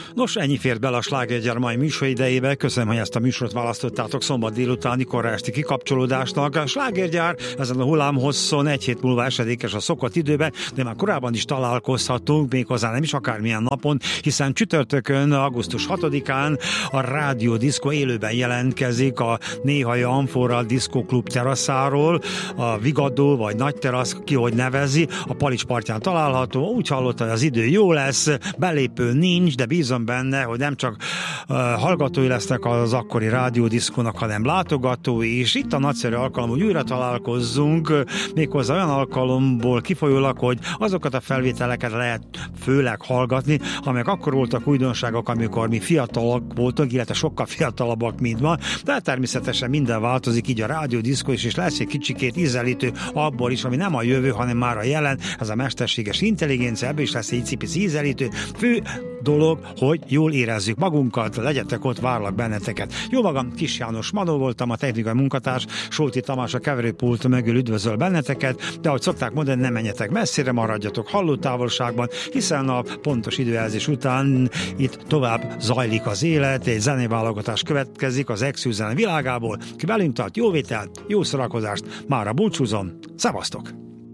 Nos, ennyi fért bele a Slágergyár mai műsoridejébe. Köszönöm, hogy ezt a műsort választottátok szombat délutáni korra esti kikapcsolódásnak. A Slágergyár ezen a hullámhosszon egy hét múlva esedékes a szokott időben, de már korábban is találkozhatunk, méghozzá nem is akármilyen napon, hiszen csütörtökön, augusztus 6-án a Rádió Diszkó élőben jelentkezik a Néhai Amfora Diszkó Klub teraszáról, a Vigadó vagy Nagy Terasz, ki hogy nevezi, a Palics partján található. Úgy hallotta, hogy az idő jó lesz, belépő nincs, de bízom benne, hogy nem csak hallgatói lesznek az akkori rádiódiszkónak, hanem látogatói is. Itt a nagyszerű alkalom, hogy újra találkozzunk, méghozzá olyan alkalomból kifolyólag, hogy azokat a felvételeket lehet főleg hallgatni, amelyek akkor voltak újdonságok, amikor mi fiatalok voltunk, illetve sokkal fiatalabbak, mint ma, de természetesen minden változik, így a rádiódiszkó is, és lesz egy kicsikét ízelítő abból is, ami nem a jövő, hanem már a jelen, ez a mesterséges intelligencia, ebből is lesz egy icipici ízelítő. Fő dolog, hogy jól érezzük magunkat, legyetek ott, várlak benneteket. Jó magam, Kis János Manó voltam, a technikai munkatárs, Solti Tamás a keverőpult mögül üdvözöl benneteket, de ahogy szokták mondani, nem menjetek messzire, maradjatok hallótávolságban, hiszen a pontos időjelzés után itt tovább zajlik az élet, egy zenéválogatás következik az Exű zene világából. Ki velünk tart, jó vételt, jó szórakozást, mára búcsúzom, szevasztok!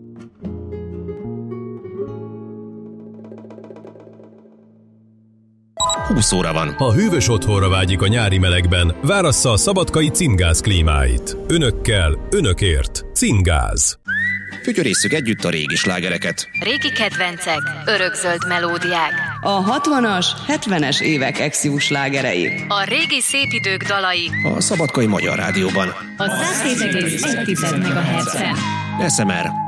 20 óra van. Ha hűvös otthonra vágyik a nyári melegben, várassza a szabadkai Cingáz klímáit. Önökkel, önökért. Cingáz. Fütyörésszük együtt a régi slágereket. Régi kedvencek, örökzöld melódiák. A 60-as, 70-es évek exius slágerei. A régi szép idők dalai. A Szabadkai Magyar Rádióban. A 107,1 MHz-en. SMR